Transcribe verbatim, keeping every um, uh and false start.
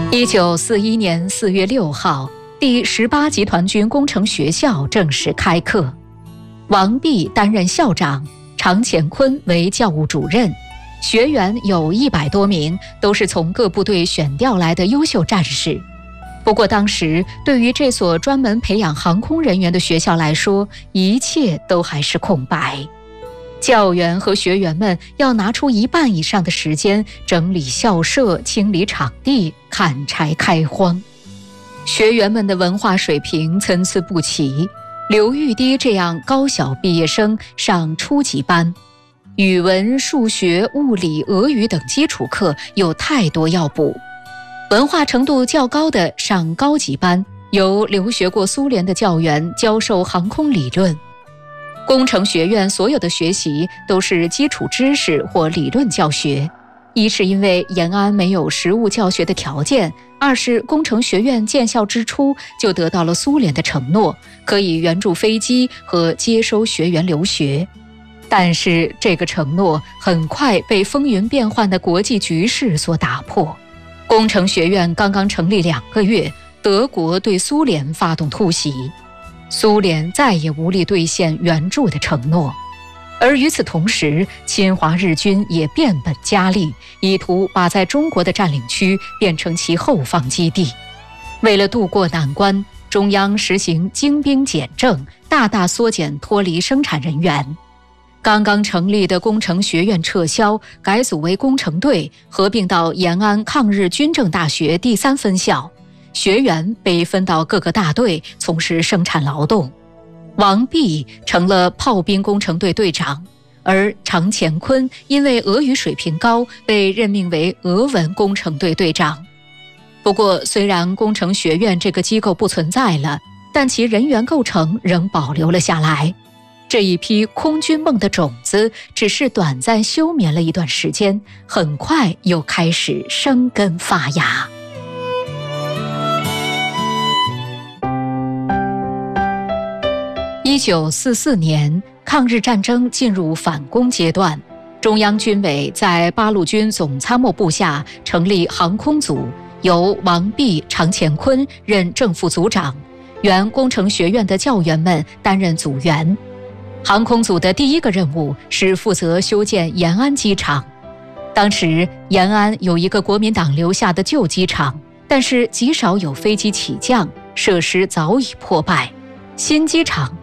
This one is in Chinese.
一九四一年四月六号，第十八集团军工程学校正式开课，王弼担任校长，常乾坤为教务主任，学员有一百多名，都是从各部队选调来的优秀战士。不过当时对于这所专门培养航空人员的学校来说，一切都还是空白。教员和学员们要拿出一半以上的时间整理校舍、清理场地、砍柴开荒。学员们的文化水平参差不齐，刘玉滴这样高小毕业生上初级班，语文、数学、物理、俄语等基础课有太多要补。文化程度较高的上高级班，由留学过苏联的教员教授航空理论。工程学院所有的学习都是基础知识或理论教学，一是因为延安没有实务教学的条件，二是工程学院建校之初就得到了苏联的承诺，可以援助飞机和接收学员留学。但是这个承诺很快被风云变幻的国际局势所打破。工程学院刚刚成立两个月，德国对苏联发动突袭，苏联再也无力兑现援助的承诺。而与此同时，侵华日军也变本加厉，意图把在中国的占领区变成其后方基地。为了渡过难关，中央实行精兵简政，大大缩减脱离生产人员。刚刚成立的工程学院撤销，改组为工程队，合并到延安抗日军政大学第三分校，学员被分到各个大队从事生产劳动。王弼成了炮兵工程队队长，而常乾坤因为俄语水平高，被任命为俄文工程队队长。不过虽然工程学院这个机构不存在了，但其人员构成仍保留了下来。这一批空军梦的种子只是短暂休眠了一段时间，很快又开始生根发芽。一九四四年，抗日战争进入反攻阶段，中央军委在八路军总参谋部下成立航空组，由王弼、常乾坤任正副组长，原工程学院的教员们担任组员。航空组的第一个任务是负责修建延安机场。当时延安有一个国民党留下的旧机场，但是极少有飞机起降，设施早已破败。新机场